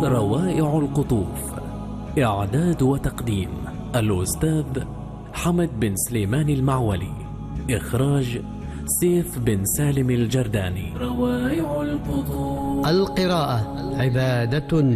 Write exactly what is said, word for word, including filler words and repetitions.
روائع القطوف. إعداد وتقديم الأستاذ حمد بن سليمان المعولي. إخراج سيف بن سالم الجرداني. روائع القطوف. القراءة عبادة